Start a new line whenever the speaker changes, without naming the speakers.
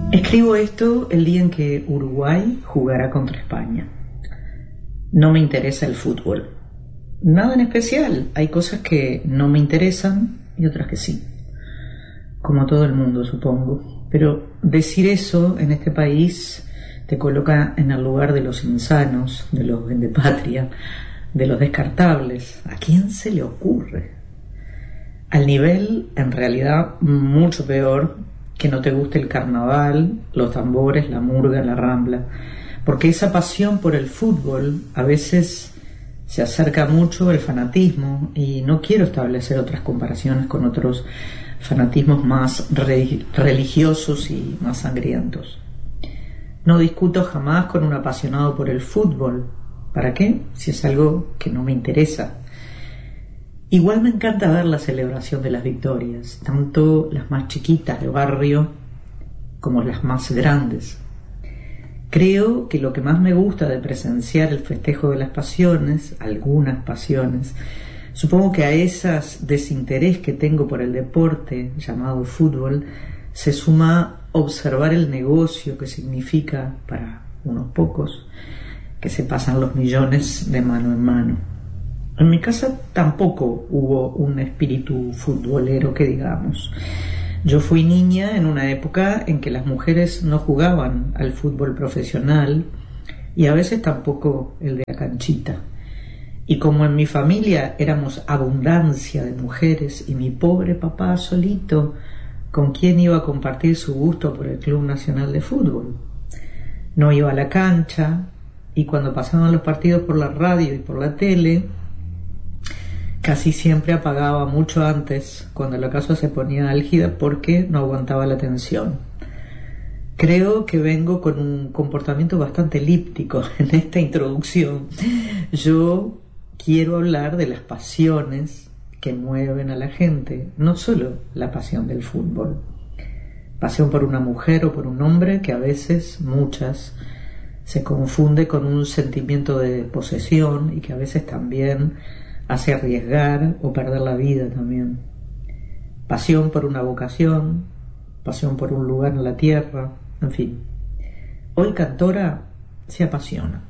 Escribo esto el día en que Uruguay jugará contra España. No me interesa el fútbol. Nada en especial. Hay cosas que no me interesan y otras que sí. Como todo el mundo, supongo. Pero decir eso en este país te coloca en el lugar de los insanos, de los vendepatria, de los descartables. ¿A quién se le ocurre? Al nivel, en realidad, mucho peor, que no te guste el carnaval, los tambores, la murga, la rambla, porque esa pasión por el fútbol a veces se acerca mucho al fanatismo, y no quiero establecer otras comparaciones con otros fanatismos más religiosos y más sangrientos. No discuto jamás con un apasionado por el fútbol. ¿Para qué? Si es algo que no me interesa. Igual me encanta ver la celebración de las victorias, tanto las más chiquitas de barrio como las más grandes. Creo que lo que más me gusta de presenciar el festejo de las pasiones, algunas pasiones, supongo que a esas desinterés que tengo por el deporte llamado fútbol, se suma observar el negocio que significa para unos pocos que se pasan los millones de mano en mano. En mi casa tampoco hubo un espíritu futbolero que digamos. Yo fui niña en una época en que las mujeres no jugaban al fútbol profesional y a veces tampoco el de la canchita. Y como en mi familia éramos abundancia de mujeres y mi pobre papá solito, ¿con quién iba a compartir su gusto por el Club Nacional de Fútbol? No iba a la cancha, y cuando pasaban los partidos por la radio y por la tele, casi siempre apagaba mucho antes, cuando la casa se ponía álgida, porque no aguantaba la tensión. Creo que vengo con un comportamiento bastante elíptico en esta introducción. Yo quiero hablar de las pasiones que mueven a la gente, no solo la pasión del fútbol. Pasión por una mujer o por un hombre que a veces, muchas, se confunde con un sentimiento de posesión y que a veces también hace arriesgar o perder la vida también. Pasión por una vocación, pasión por un lugar en la tierra, en fin. Hoy Cantora se apasiona.